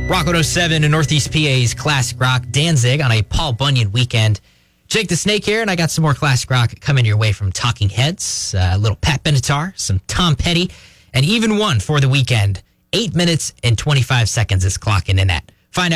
Rock 107 in Northeast PA's Classic Rock. Danzig on a Paul Bunyan weekend. Jake the Snake here, and I got some more Classic Rock coming your way from Talking Heads, a little Pat Benatar, some Tom Petty, and even one for the weekend. 8 minutes and 25 seconds is clocking in at.